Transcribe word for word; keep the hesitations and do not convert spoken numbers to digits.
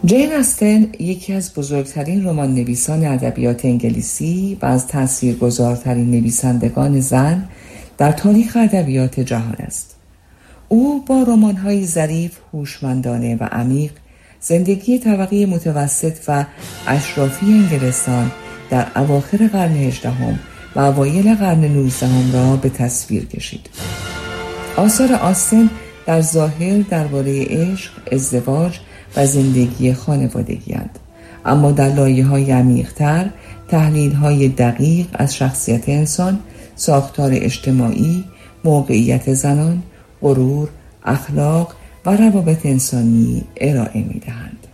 جین استن یکی از بزرگترین رمان نویسان ادبیات انگلیسی و از تاثیرگذارترین نویسندگان زن در تاریخ ادبیات جهان است. او با رمان‌های ظریف، هوشمندانه و عمیق زندگی طبقه متوسط و اشرافی انگلستان در اواخر قرن هجدهم و اوایل قرن نوزدهم را به تصویر کشید. آثار آستن در ظاهر درباره عشق، ازدواج و زندگی خانوادگی اند، اما در لایه‌های عمیق‌تر تحلیل‌های دقیق از شخصیت انسان، ساختار اجتماعی، موقعیت زنان، غرور، اخلاق و روابط انسانی ارائه می‌دهند.